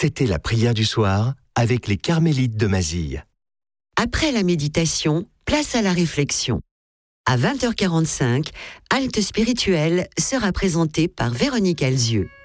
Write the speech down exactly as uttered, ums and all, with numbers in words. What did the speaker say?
C'était la prière du soir avec les Carmélites de Mazille. Après la méditation, place à la réflexion. À vingt heures quarante-cinq, Halte spirituelle sera présentée par Véronique Alzieux.